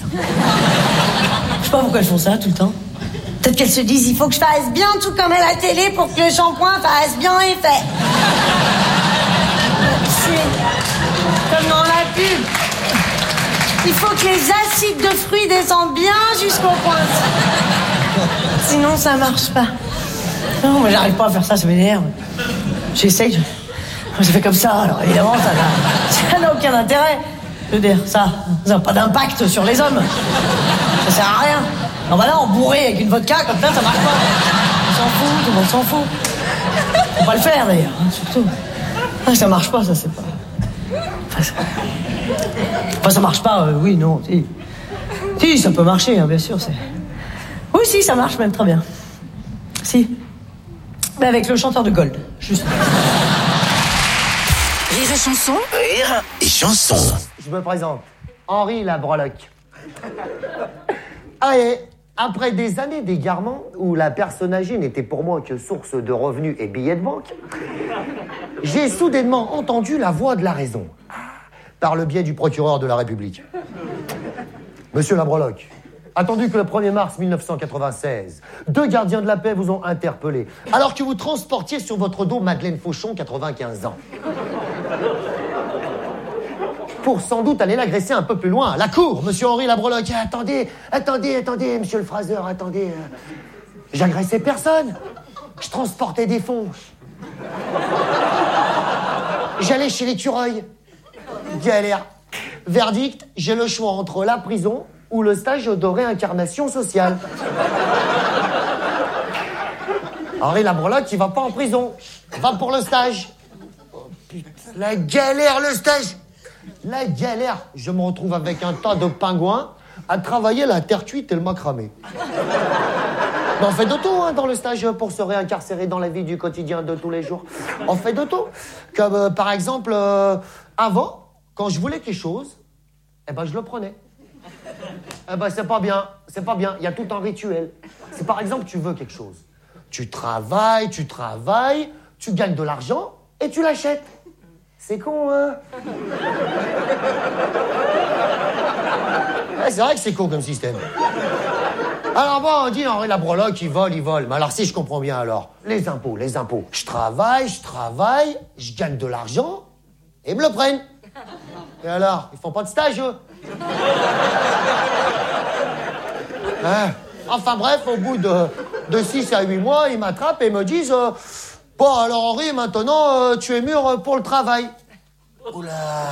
Je sais pas pourquoi elles font ça tout le temps. Peut-être qu'elles se disent, il faut que je fasse bien tout comme à la télé pour que le shampoing fasse bien effet. C'est comme dans la pub. Il faut que les acides de fruits descendent bien jusqu'au pointe. Sinon, ça marche pas. Non, moi, j'arrive pas à faire ça m'énerve. J'essaye, je fais comme ça, alors évidemment, ça n'a aucun intérêt. Je veux dire, ça n'a pas d'impact sur les hommes. Ça sert à rien. Non, bah là, en bourré avec une vodka, comme ça marche pas. On s'en fout, tout le monde s'en fout. Faut pas le faire, d'ailleurs, hein, surtout. Ah, ça marche pas, ça, c'est pas... Enfin, ça marche pas, oui, non, si. Si, ça peut marcher, hein, bien sûr, c'est... Oui, si, ça marche même très bien. Si. Mais avec le chanteur de Gold, juste. Rire et chanson. Rire et chanson. Je me présente, Henri la Breloque. Allez, après des années d'égarement où la personne âgée n'était pour moi que source de revenus et billets de banque, j'ai soudainement entendu la voix de la raison, par le biais du procureur de la République. Monsieur la Breloque, attendu que le 1er mars 1996, 2 gardiens de la paix vous ont interpellé, alors que vous transportiez sur votre dos Madeleine Fauchon, 95 ans. Pour sans doute aller l'agresser un peu plus loin. La cour, monsieur Henri la Breloque. Attendez, monsieur le Fraser, attendez. J'agressais personne. Je transportais des fonds. J'allais chez l'écureuil. Galère. Verdict, j'ai le choix entre la prison ou le stage de réincarnation sociale. Henri la Breloque, il va pas en prison. Va pour le stage. Oh putain, la galère, le stage. La galère, je me retrouve avec un tas de pingouins à travailler la terre cuite et le macramé. Mais on fait de tout dans le stage pour se réincarcérer dans la vie du quotidien de tous les jours. On fait de tout. Comme par exemple, avant, quand je voulais quelque chose, je le prenais. C'est pas bien, il y a tout un rituel. C'est par exemple, tu veux quelque chose. Tu travailles, tu gagnes de l'argent et tu l'achètes. C'est con, hein? Ouais, c'est vrai que c'est con comme système. Alors bon, on dit Henri la Breloque, il vole. Mais alors si je comprends bien alors, les impôts. Je travaille, je gagne de l'argent, et ils me le prennent. Et alors, ils font pas de stage, eux? Hein? Enfin bref, au bout de 6 à 8 mois, ils m'attrapent et me disent... Bon, alors Henri, maintenant, tu es mûr pour le travail. Oula.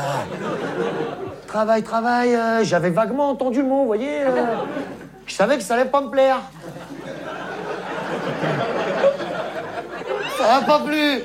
Travail, j'avais vaguement entendu le mot, vous voyez. Je savais que ça allait pas me plaire. Ça va pas plus.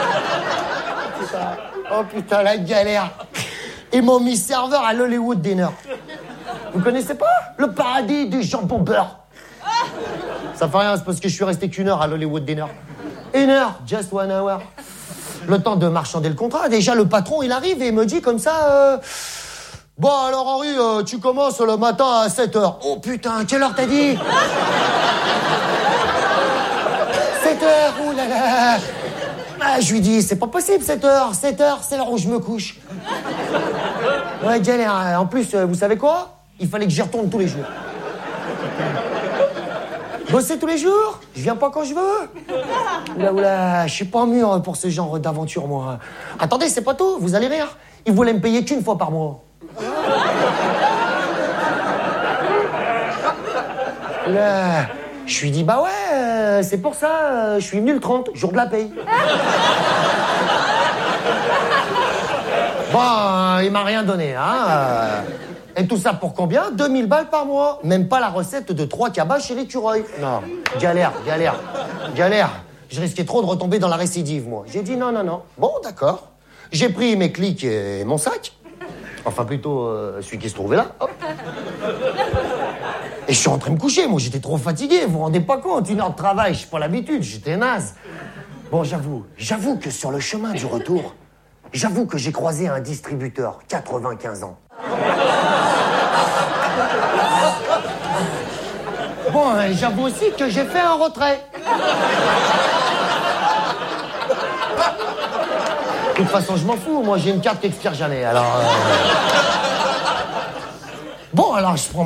Oh putain, la galère. Ils m'ont mis serveur à l'Hollywood Dinner. Vous connaissez pas? Le paradis du jambon beurre. Ça fait rien, c'est parce que je suis resté qu'1 heure à l'Hollywood Dinner. 1 heure, just 1 hour. Le temps de marchander le contrat. Déjà, le patron, il arrive et il me dit comme ça... Bon, alors Henri, tu commences le matin à 7h. Oh putain, quelle heure t'as dit? 7h, oulala. Je lui dis, c'est pas possible, 7h, c'est l'heure où je me couche. Ouais, galère. En plus, vous savez quoi? Il fallait que j'y retourne tous les jours. Bosser tous les jours? Je viens pas quand je veux. Oula, je suis pas mûr pour ce genre d'aventure, moi. Attendez, c'est pas tout, vous allez rire. Ils voulaient me payer qu'1 fois par mois. Oula, je lui dis, bah ouais, c'est pour ça, je suis venu le 30, jour de la paye. Bon, il m'a rien donné, hein. Et tout ça pour combien? 2000 balles par mois. Même pas la recette de 3 cabas chez l'écureuil. Non, galère. Je risquais trop de retomber dans la récidive, moi. J'ai dit non. Bon, d'accord. J'ai pris mes clics et mon sac. Enfin, plutôt celui qui se trouvait là. Hop. Et je suis rentré me coucher. Moi, j'étais trop fatigué. Vous vous rendez pas compte? 1 heure de travail, j'ai pas l'habitude. J'étais naze. Bon, j'avoue que sur le chemin du retour, j'avoue que j'ai croisé un distributeur, 95 ans. Bon, j'avoue aussi que j'ai fait un retrait. De toute façon, je m'en fous. Moi, j'ai une carte qui expire jamais, alors... Bon, alors, je prends